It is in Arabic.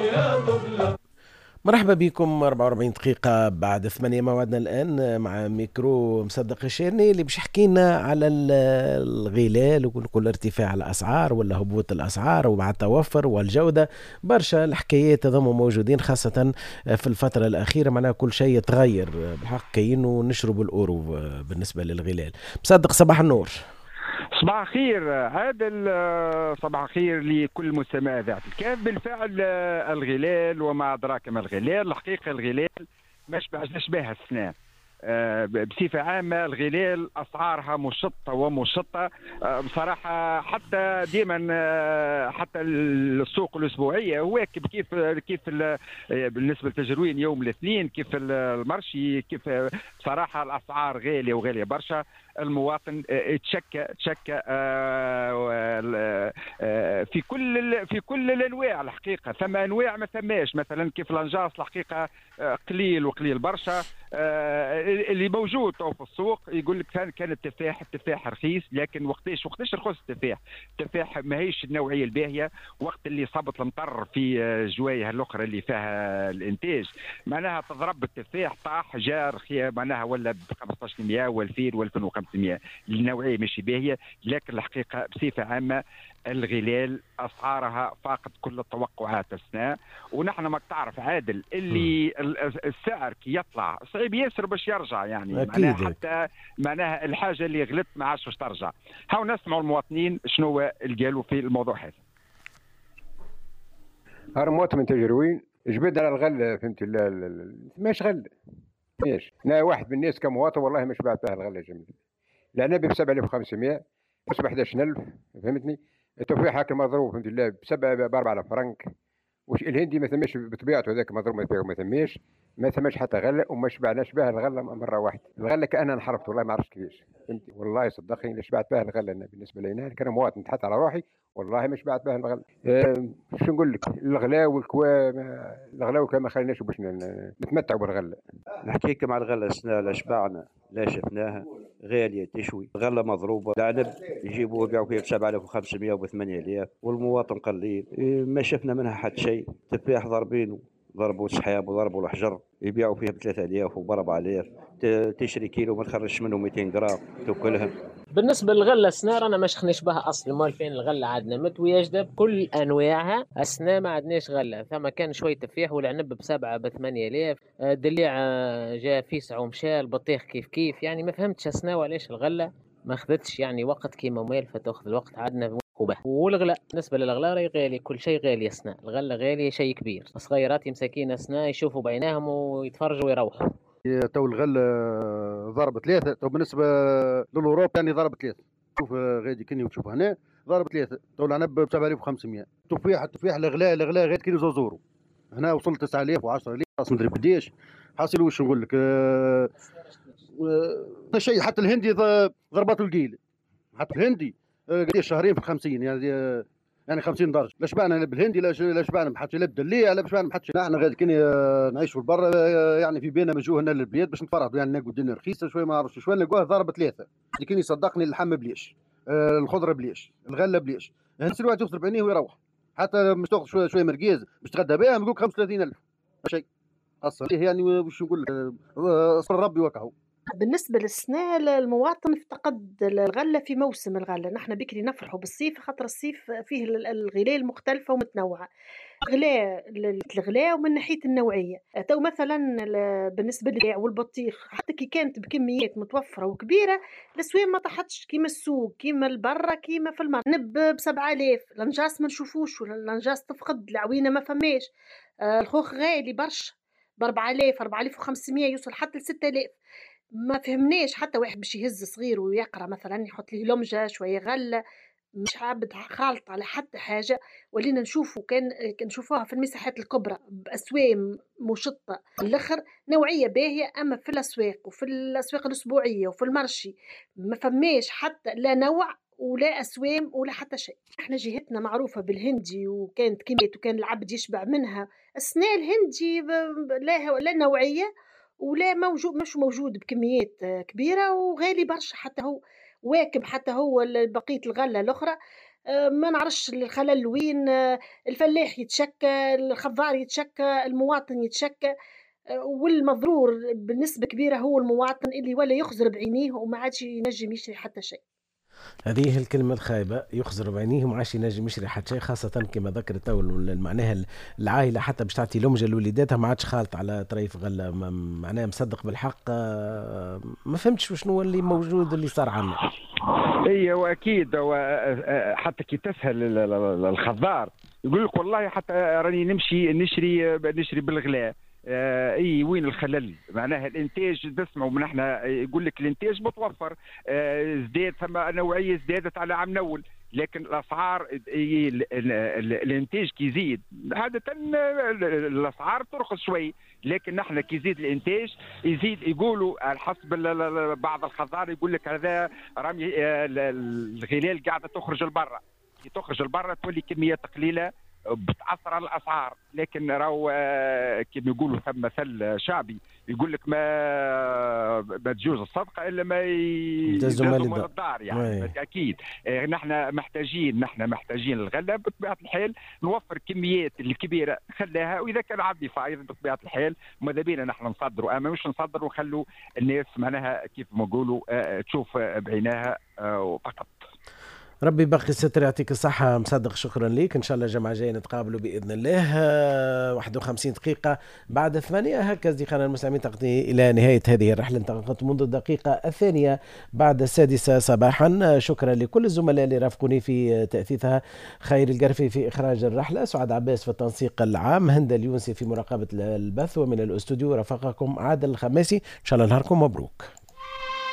مرحبا بكم. 44 دقيقة بعد 8 موعدنا الآن مع ميكرو مصدق الشيرني اللي باش يحكينا على الغلال وكل ارتفاع الأسعار ولا هبوط الأسعار ومع التوفر والجودة. برشا الحكايات هذوما موجودين خاصة في الفترة الأخيرة، معناها كل شيء يتغير بحق كأنه نشرب الأورو بالنسبة للغلال. مصدق صباح النور. صباح الخير عادل، صباح الخير لكل مستمع إذاعة الكاف. بالفعل الغلال وما أدراك ما الغلال. الحقيقة الغلال ما شبعش بها السنة. بصفة عامة الغلال أسعارها مشطة ومشطة بصراحة. حتى ديما حتى السوق الأسبوعية واكب كيف بالنسبة لتجروين يوم الاثنين، كيف المرشي، كيف بصراحة الأسعار غالية وغالية برشا. المواطن تشكى في كل الانواع. الحقيقه ثم انواع ما ثماش، مثلا كيف الانجاص الحقيقه قليل وقليل برشا. اللي موجود في السوق يقول لك كان التفاح رخيص، لكن وقتاش رخص التفاح ماهيش النوعيه الباهيه. وقت اللي صابت المطر في الجوايه الاخرى اللي فيها الانتاج معناها تضرب التفاح طاح جار خيا معناها ولا ب 1500 و2000 و2500. النوعيه ماشي باهيه، لكن الحقيقه بصفه عامه الغلال اسعارها فاقت كل التوقعات السنه. ونحن ما تعرف عادل اللي السعر كي يطلع صعيب ياسر باش يرجع، يعني معناها حتى معناها الحاجه اللي غلت ما عادش باش ترجع. هاو نسمعوا المواطنين شنو اللي قالوا في الموضوع هذا. هرموت من تجروين جبد على الغله، فهمت؟ ماش غله ماش. انا واحد من الناس كمواطن والله ما شبعت بها الغله جميل. العنب ب 7500 ب 11000، فهمتني؟ التفاح هاك مضروب الحمد لله ب 4000 فرنك. وش الهندي ما ثماش بطبيعته هذاك مضروب ما ثماش حتى غله، وما شبعناش بها الغله مره واحده. الغله كانها انحرفت والله ما عرفتش كيفاش، فهمتي؟ والله صدقني لا شبعت بها الغله. أنا بالنسبه لي انا كان مواطن نتحط على روحي والله ما شبعت بها الغله. شو نقول لك؟ الغلاء والكوا ما خليناش باش نتمتعوا بالغله. نحكي لك مع الغله السنه لا شبعنا لا شفناها، غاليه تشوي، غله مضروبه. العنب يجيبوه يبيعوا فيه ب 7500 وب 8000 والمواطن قليل. ما شفنا منها حتى شيء. تفاح ضاربينه، ضربوا السحاب وضربوا الحجر يبيعوا فيها ب 3000 وب 4000. تشري كيلو ما تخرجش منه 200 جرام تاكلها. بالنسبة للغلة السنة أنا ما شخنيش بها أصلا. مال فين الغلة عندنا متويجدة بكل أنواعها. السنة ما عندناش غلة. ثم كان شوية تفاح والعنب ب7 ب8000. دليع جاء فيسع ومشى. البطيخ كيف يعني ما فهمتش السنة وعلاش الغلة ما خذتش يعني وقت كيما مال فتأخذ الوقت عندنا وبه. والغلاء بالنسبة للغلاء راهي غالي، كل شيء غالي السنة. الغلة غالية شيء كبير. صغيرات مساكين السنة يشوفوا بعيناهم ويتفرجوا ويروحوا. تو الغله ضرب 3. تو بالنسبه للاوروب يعني ضرب 3. شوف غادي كني وتشوف هنا ضرب 3. تو العنب ب 7500. التفاح الغلاء غادي كيلو 2 يورو. هنا وصلت 9000 و10000 ما ادري قداش. حاصل واش نقول لك شيء. حتى الهندي ضربته القيل. حتى الهندي قداش شهرين في 50 يعني 50 درجه. لا شبعنا بالهندي لا شبعنا بحتى لا بدليه لا شبعنا بحتى. نحن غير كني نعيشوا البر يعني في بينا مجوه هنا للبلاد باش نتفرغوا يعني نلقوا الدنيا رخيصه شويه ما نعرفش شويه نلقوها ضرب 3. كني صدقني اللحم بليش، الخضره بليش، الغله بليش. نفس الوقت يخسر بعينيه ويروح. حتى مش تاخذ شويه مرقيز باش تغدى بها نقول 35000 شيء اصلا يعني. واش نقول لك اصل ربي وكهو. بالنسبة للسنة المواطن افتقد الغلة في موسم الغلة. نحن بكري نفرحوا بالصيف خاطر الصيف فيه الغلال مختلفة ومتنوعة. الغلاء ومن ناحية النوعية. تو مثلا بالنسبة للبيع والبطيخ حتى كي كانت بكميات متوفرة وكبيرة الأسواق ما طاحتش كيما السوق كيما البرة كيما في المار. نب ب7000 الانجاس ما نشوفوش ولا الانجاس تفقد العوينة ما فماش. الخوخ غالي برشا ب4000 4500 يوصل حتى ل6000. ما فهمناش حتى واحد باش يهز صغير ويقرا مثلا يحط ليه لمجه شويه غله مش عابد خالط على حتى حاجه. ولينا نشوفوا كان نشوفوها في المساحات الكبرى باسواق مشطه الاخر نوعيه باهيه. اما في الاسواق وفي الاسواق الاسبوعيه وفي المرشي ما فماش حتى لا نوع ولا اسوام ولا حتى شيء. احنا جهتنا معروفه بالهندي وكانت كمية وكان العبد يشبع منها. السنه الهندي لا نوعيه ولا موجود مش موجود بكميات كبيرة وغالي برشا. حتى هو واكب حتى هو بقية الغلة الأخرى. ما نعرفش الخلل وين، الفلاح يتشكى، الخضار يتشكى، المواطن يتشكى. والمضرور بنسبة كبيرة هو المواطن اللي ولا يخزر بعينيه وما عادش ينجم يشري حتى شيء. هذه الكلمة الخايبة، يخزر بعينيه وما عادش ينجم يشري حتى شيء، خاصة كما ذكرت تو معناها العائلة حتى باش تعطي لمجة لوليداتها ما عادش خالط على طريف غلة، معناها مصدق بالحق. ما فهمتش شنو اللي موجود اللي صار عنا. اي واكيد حتى كي تسهل الخضار يقول لك والله حتى راني نمشي نشري بالغلاء. اي وين الخلل؟ معناها الانتاج تسمعوا من احنا يقول لك الانتاج متوفر، ازداد ثم نوعيه ازدادت على عام الاول، لكن الاسعار الانتاج كي يزيد عاده الاسعار ترخص شوي، لكن نحن كي يزيد الانتاج يزيد يقولوا على حسب بعض الخضار يقول لك هذا رمي الغلال قاعده تخرج لبرا، كي تخرج لبرا تولي كميات قليله بتاثر على الاسعار، لكن راهو كما يقولوا ثم مثل شعبي يقول لك ما تجوز الصدقه الا ما يدزوا مال الدار يعني. اكيد نحن محتاجين الغله بطبيعه الحال، نوفر كميات الكبيره خلاها، واذا كان عندي فايض بطبيعه الحال ماذا بينا نحن نصدروا، اما مش نصدروا ونخلوا الناس معناها كيف ما نقولوا تشوف بعيناها فقط. ربي يبقي الستر يعطيك الصحة مصدق، شكرا لك. إن شاء الله الجمعة الجاية نتقابلوا بإذن الله. 51 دقيقة بعد 8 هكذا أصدقائنا المستمعين تقضي إلى نهاية هذه الرحلة، انطلقت منذ الدقيقة 2 بعد 6 صباحا. شكرا لكل الزملاء اللي رافقوني في تأثيثها، خير القرفي في إخراج الرحلة، سعاد عباس في التنسيق العام، هند اليونسي في مراقبة البث، ومن الأستوديو رافقكم عادل الخماسي. إن شاء الله نهاركم مبروك.